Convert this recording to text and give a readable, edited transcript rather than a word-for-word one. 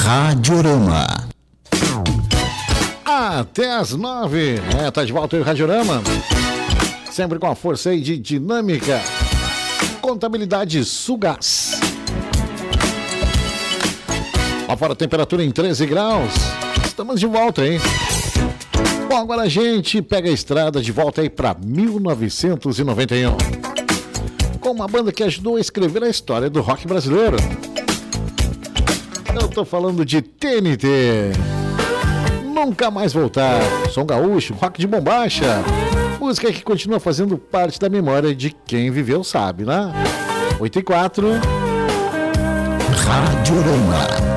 Radiorama. Até as 9. Tá de volta aí o Radiorama. Sempre com a força aí de dinâmica. Contabilidade Sulgás. Lá fora a temperatura em 13 graus. Estamos de volta, hein? Bom, agora a gente pega a estrada de volta aí para 1991. Com uma banda que ajudou a escrever a história do rock brasileiro. Eu tô falando de TNT. Nunca mais voltar. Som gaúcho, rock de bombacha. Música que continua fazendo parte da memória de quem viveu sabe, né? 8 e 4. Radiorama.